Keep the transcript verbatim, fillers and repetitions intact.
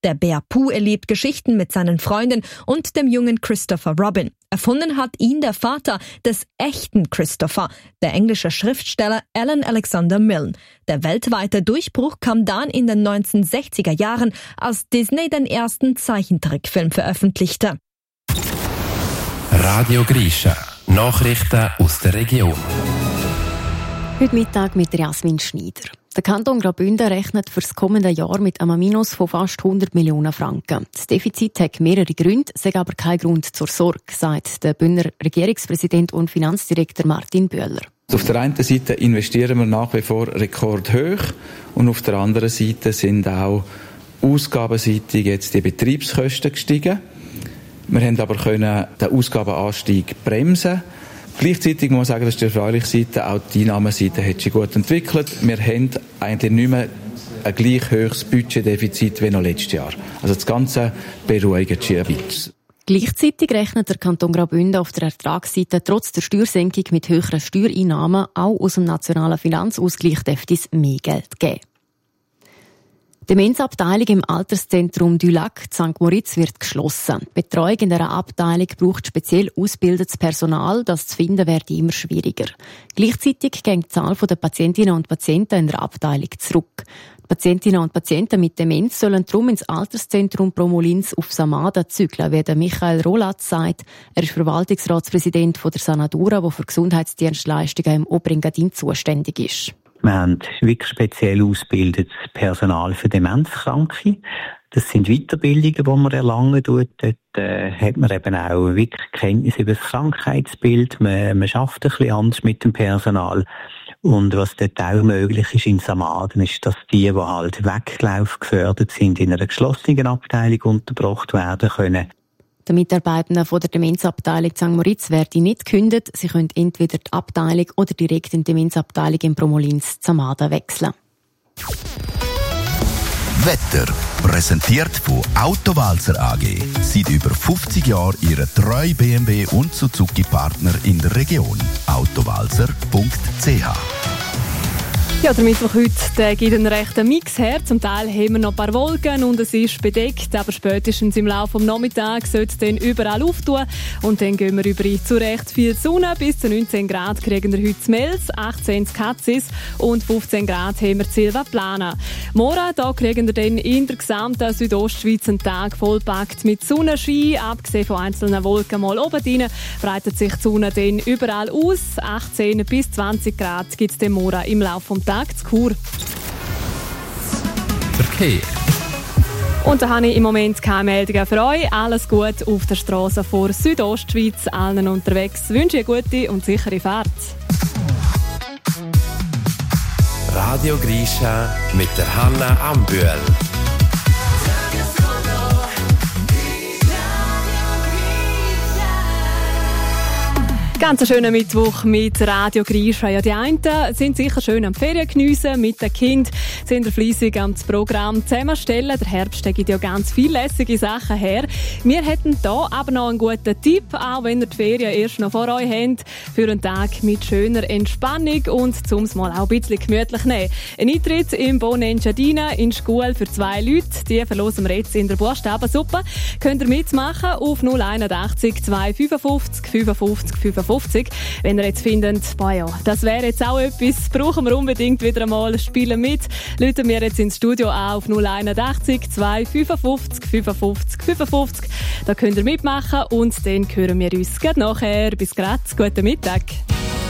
Der Bär Pooh erlebt Geschichten mit seinen Freunden und dem jungen Christopher Robin. Erfunden hat ihn der Vater des echten Christopher, der englische Schriftsteller Alan Alexander Milne. Der weltweite Durchbruch kam dann in den neunzehnhundertsechziger Jahren, als Disney den ersten Zeichentrickfilm veröffentlichte. Radio Grisha. Nachrichten aus der Region. Heute Mittag mit Jasmin Schneider. Der Kanton Graubünden rechnet für das kommende Jahr mit einem Minus von fast hundert Millionen Franken. Das Defizit hat mehrere Gründe, sei aber kein Grund zur Sorge, sagt der Bündner Regierungspräsident und Finanzdirektor Martin Bühler. Auf der einen Seite investieren wir nach wie vor rekordhoch und auf der anderen Seite sind auch ausgabenseitig jetzt die Betriebskosten gestiegen. Wir haben aber können den Ausgabenanstieg bremsen. Gleichzeitig muss man sagen, dass die erfreuliche Seite, auch die Einnahmenseite hat sich gut entwickelt. Wir haben eigentlich nicht mehr ein gleich hohes Budgetdefizit wie noch letztes Jahr. Also das Ganze beruhigt sich ein bisschen. Gleichzeitig rechnet der Kanton Graubünden auf der Ertragsseite trotz der Steuersenkung mit höheren Steuereinnahmen. Auch aus dem nationalen Finanzausgleich dürfte es mehr Geld geben. Die Demenzabteilung im Alterszentrum du Lac Sankt Moritz wird geschlossen. Die Betreuung in dieser Abteilung braucht speziell ausgebildetes Personal, das zu finden werde immer schwieriger. Gleichzeitig geht die Zahl der Patientinnen und Patienten in der Abteilung zurück. Die Patientinnen und Patienten mit Demenz sollen darum ins Alterszentrum Promolins auf Samada zügeln, wie der Michael Rolatz sagt. Er ist Verwaltungsratspräsident der Sanadura, der für Gesundheitsdienstleistungen im Oberengadin zuständig ist. Wir haben wirklich speziell ausgebildetes Personal für Demenzkranke. Das sind Weiterbildungen, die man erlangen tut. Dort äh, hat man eben auch wirklich Kenntnis über das Krankheitsbild. Man, man arbeitet ein bisschen anders mit dem Personal. Und was dort auch möglich ist in Samaden, ist, dass die, die halt Weglauf gefördert sind, in einer geschlossenen Abteilung untergebracht werden können. Die Mitarbeitenden von der Demenzabteilung Sankt Moritz werden nicht gekündigt. Sie können entweder die Abteilung oder direkt in die Demenzabteilung in Promolins Zamada wechseln. Wetter, präsentiert von Autowalzer A G. Seit über fünfzig Jahren Ihre treue B M W und Suzuki-Partner in der Region. autowalzer punkt c h. Ja, der Mittwoch heute der gibt einen rechten Mix her. Zum Teil haben wir noch ein paar Wolken und es ist bedeckt, aber spätestens im Laufe des Nachmittags sollte es dann überall auftun. Und dann gehen wir über zu recht viel Sonne. Bis zu neunzehn Grad kriegen wir heute Mels, achtzehn Katzis und fünfzehn Grad haben wir Silva Plana. Morgen da kriegen wir dann in der gesamten Südostschweiz einen Tag vollpackt mit Sonnenschein. Abgesehen von einzelnen Wolken mal oben rein, breitet sich die Sonne dann überall aus. achtzehn bis zwanzig Grad gibt es dann morgen im Laufe des Tages. Zu Chur. Verkehr. Und da habe ich im Moment keine Meldungen für euch. Alles gut auf der Straße vor Südostschweiz. Allen unterwegs wünsche ich eine gute und sichere Fahrt. Radio Grisha mit der Hanna Ambühl. Ganz schöner Mittwoch mit Radio Grisha. Ja, die einen sind sicher schön am Ferien geniessen mit den Kindern, sind fleissig am Programm zusammenstellen. Der Herbst gibt ja ganz viele lässige Sachen her. Wir hätten da aber noch einen guten Tipp, auch wenn ihr die Ferien erst noch vor euch habt, für einen Tag mit schöner Entspannung und zum mal auch ein bisschen gemütlich nehmen. Ein Eintritt im Bon Engadina in Schule für zwei Leute, die verlosen wir jetzt in der Buchstabensuppe. Könnt ihr mitmachen auf null einundachtzig zwei fünfundfünfzig fünfundfünfzig fünfundfünfzig. Wenn ihr jetzt findet, boah ja, das wäre jetzt auch etwas, brauchen wir unbedingt wieder einmal, spielen mit, läuten wir jetzt ins Studio an auf null einundachtzig zwei fünfundfünfzig fünfundfünfzig fünfundfünfzig. Da könnt ihr mitmachen und dann hören wir uns gleich nachher. Bis grad, guten Mittag.